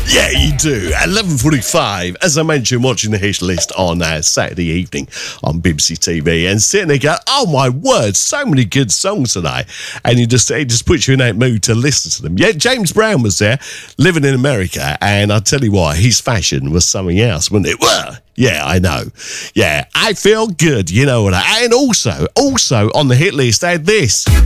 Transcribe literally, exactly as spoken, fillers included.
Yeah, you do. eleven forty-five, as I mentioned, watching the hit list on uh, Saturday evening on B B C T V, and sitting there going, oh my word, so many good songs tonight. And you just it just puts you in that mood to listen to them. Yeah, James Brown was there, living in America, and I'll tell you what, his fashion was something else, wasn't it? Well, yeah, I know. Yeah, I feel good, you know what I... And also, also on the hit list, I had this.